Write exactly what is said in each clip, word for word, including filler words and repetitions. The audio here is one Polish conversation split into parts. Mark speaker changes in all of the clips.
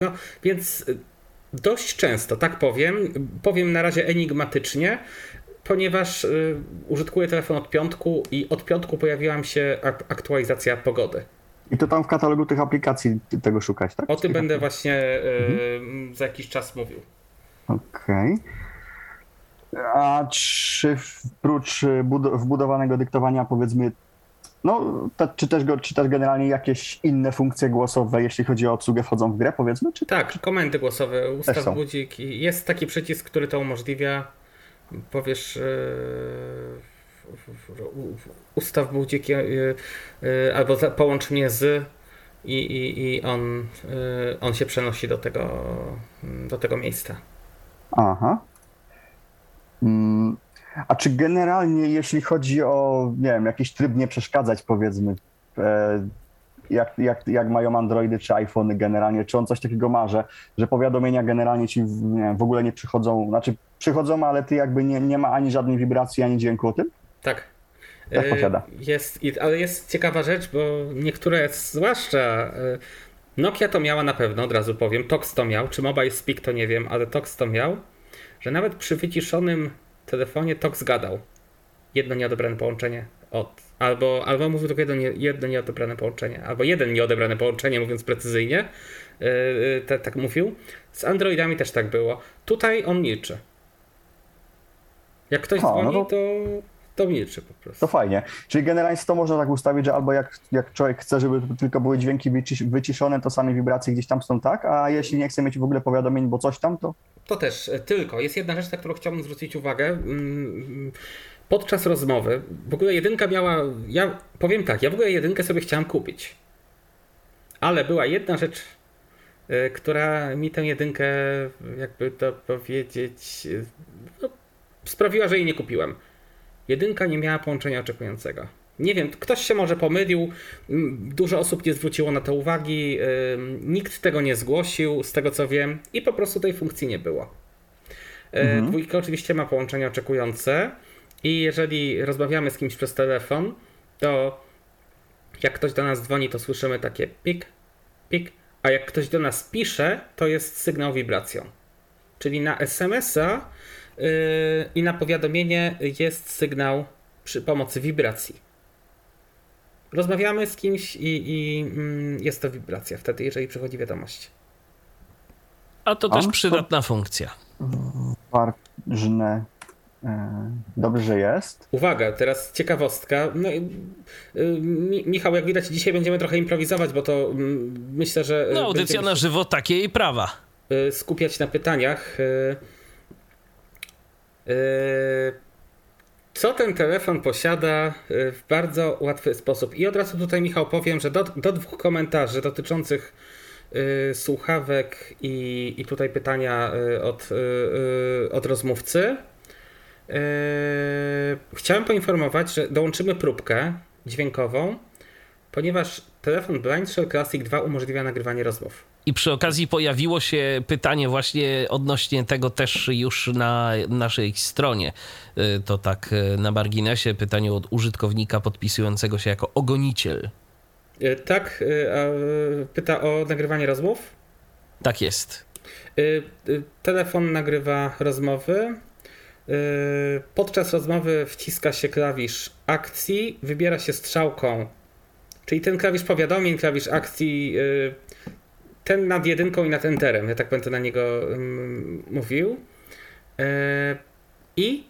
Speaker 1: No, więc dość często, tak powiem, powiem na razie enigmatycznie, ponieważ y, użytkuję telefon od piątku i od piątku pojawiła mi się ak- aktualizacja pogody.
Speaker 2: I to tam w katalogu tych aplikacji tego szukać, tak?
Speaker 1: O tym będę właśnie y,
Speaker 2: mhm.
Speaker 1: za jakiś czas mówił.
Speaker 2: Okej. Okay. A czy oprócz bud- wbudowanego dyktowania, powiedzmy, no, ta, czy, też go, czy też generalnie jakieś inne funkcje głosowe, jeśli chodzi o obsługę, wchodzą w grę, powiedzmy? Czy
Speaker 1: tak,
Speaker 2: czy...
Speaker 1: komendy głosowe, ustaw budzik i jest taki przycisk, który to umożliwia. Powiesz yy, ustaw budzik yy, yy, albo za, połącz mnie z i, i, i on, yy, on się przenosi do tego, do tego miejsca.
Speaker 2: Aha. Mm. A czy generalnie, jeśli chodzi o, nie wiem, jakiś tryb nie przeszkadzać, powiedzmy, e, jak, jak, jak mają Androidy czy iPhony generalnie, czy on coś takiego ma, że, że powiadomienia generalnie ci nie wiem, w ogóle nie przychodzą, znaczy przychodzą, ale ty jakby nie, nie ma ani żadnej wibracji, ani dźwięku o tym?
Speaker 1: Tak.
Speaker 2: Tak posiada.
Speaker 1: Jest, ale jest ciekawa rzecz, bo niektóre, zwłaszcza Nokia to miała na pewno, od razu powiem, Tox to miał, czy Mobile Speak to nie wiem, ale Tox to miał, że nawet przy wyciszonym telefonie Tox gadał. Jedno nieodebrane połączenie od. Albo, albo mówił tylko jedno, nie, jedno nieodebrane połączenie, albo jeden nieodebrane połączenie, mówiąc precyzyjnie. Yy, yy, te, tak mówił. Z Androidami też tak było. Tutaj on milczy. Jak ktoś o, dzwoni, no to... to, to milczy po prostu.
Speaker 2: To fajnie. Czyli generalnie to można tak ustawić, że albo jak, jak człowiek chce, żeby tylko były dźwięki wycisz, wyciszone, to same wibracje gdzieś tam są tak, a jeśli nie chce mieć w ogóle powiadomień, bo coś tam, to...
Speaker 1: To też, tylko jest jedna rzecz, na którą chciałbym zwrócić uwagę. Podczas rozmowy, w ogóle jedynka miała, ja powiem tak, ja w ogóle jedynkę sobie chciałem kupić. Ale była jedna rzecz, która mi tę jedynkę, jakby to powiedzieć, no, sprawiła, że jej nie kupiłem. Jedynka nie miała połączenia oczekującego. Nie wiem, ktoś się może pomylił, dużo osób nie zwróciło na to uwagi, nikt tego nie zgłosił, z tego co wiem, i po prostu tej funkcji nie było. Mhm. Dwójka oczywiście ma połączenie oczekujące i jeżeli rozmawiamy z kimś przez telefon, to jak ktoś do nas dzwoni, to słyszymy takie pik, pik, a jak ktoś do nas pisze, to jest sygnał wibracją. Czyli na es em es a yy, i na powiadomienie jest sygnał przy pomocy wibracji. Rozmawiamy z kimś i, i mm, jest to wibracja wtedy, jeżeli przychodzi wiadomość.
Speaker 3: A to też przydatna funkcja.
Speaker 2: Ważne. Dobrze, że jest.
Speaker 1: Uwaga, teraz ciekawostka. No, Mi- Michał, jak widać, dzisiaj będziemy trochę improwizować, bo to myślę, że...
Speaker 3: No, audycja na żywo, takie jej prawa.
Speaker 1: Skupiać na pytaniach. Co ten telefon posiada w bardzo łatwy sposób? I od razu tutaj, Michał, powiem, że do, do dwóch komentarzy dotyczących y, słuchawek i, i tutaj pytania y, od, y, od rozmówcy. Y, chciałem poinformować, że dołączymy próbkę dźwiękową, ponieważ telefon Blind Shell Classic dwa umożliwia nagrywanie rozmów.
Speaker 3: I przy okazji pojawiło się pytanie właśnie odnośnie tego też już na naszej stronie. To tak na marginesie, pytanie od użytkownika podpisującego się jako ogoniciel.
Speaker 1: Tak, pyta o nagrywanie rozmów?
Speaker 3: Tak jest.
Speaker 1: Telefon nagrywa rozmowy. Podczas rozmowy wciska się klawisz akcji, wybiera się strzałką, czyli ten klawisz powiadomień, klawisz akcji, ten nad jedynką i nad enterem, ja tak będę na niego um, mówił. E, I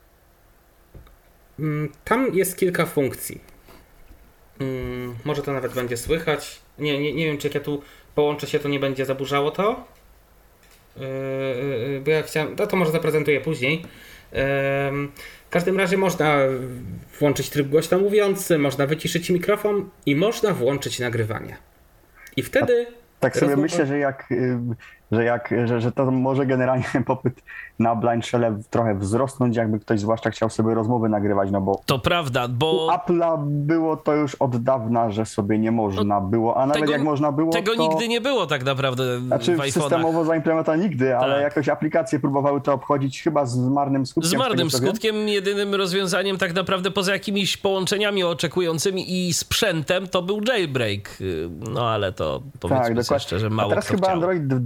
Speaker 1: um, tam jest kilka funkcji. Um, może to nawet będzie słychać. Nie, nie, nie wiem, czy jak ja tu połączę się, to nie będzie zaburzało to. E, e, bo ja chciałem, no to może zaprezentuję później. E, w każdym razie można włączyć tryb głośno mówiący, można wyciszyć mikrofon i można włączyć nagrywanie. I wtedy...
Speaker 2: Tak sobie Rozmowa. myślę, że jak że, jak, że, że to może generalnie popyt na blind shell'e trochę wzrosnąć, jakby ktoś zwłaszcza chciał sobie rozmowy nagrywać, no bo
Speaker 3: To prawda, bo...
Speaker 2: u Apple'a było to już od dawna, że sobie nie można było, a nawet
Speaker 3: tego,
Speaker 2: jak można było,
Speaker 3: Tego
Speaker 2: to...
Speaker 3: nigdy nie było tak naprawdę
Speaker 2: Znaczy
Speaker 3: w iPhone'ach.
Speaker 2: systemowo zaimplementowane nigdy, ale
Speaker 3: Tak.
Speaker 2: jakoś aplikacje próbowały to obchodzić chyba z marnym skutkiem.
Speaker 3: Z marnym
Speaker 2: z tego, co
Speaker 3: skutkiem, jedynym rozwiązaniem tak naprawdę poza jakimiś połączeniami oczekującymi i sprzętem to był jailbreak. No ale to powiedzmy
Speaker 2: Tak,
Speaker 3: sobie
Speaker 2: dokładnie.
Speaker 3: szczerze,
Speaker 2: A
Speaker 3: mało
Speaker 2: teraz
Speaker 3: kto
Speaker 2: chyba
Speaker 3: chciał.
Speaker 2: Android